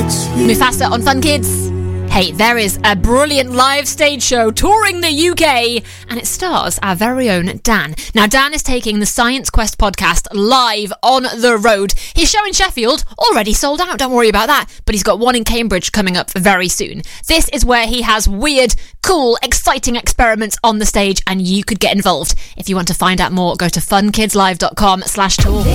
Mufasa on Fun Kids. Hey, there is a brilliant live stage show touring the UK, and it stars our very own Dan. Now, Dan is taking the Science Quest podcast live on the road. His show in Sheffield already sold out, don't worry about that, but he's got one in Cambridge coming up very soon. This is where he has weird, cool, exciting experiments on the stage, and you could get involved. If you want to find out more, go to funkidslive.com/tour.